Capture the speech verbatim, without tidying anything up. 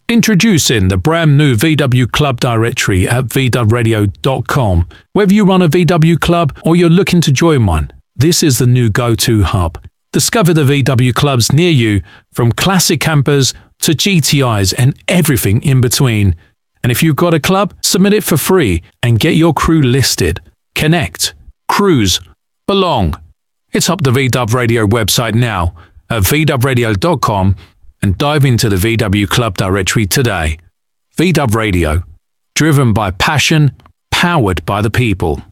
Introducing the brand new V W Club directory at v dub radio dot com. Whether you run a V W club or you're looking to join one, this is the new go-to hub. Discover the V W clubs near you, from classic campers to G T Is and everything in between. And if you've got a club, submit it for free and get your crew listed. Connect, cruise, belong. It's up the V Dub Radio website now at v dub radio dot com and dive into the V W Club directory today. V Dub Radio, driven by passion, powered by the people.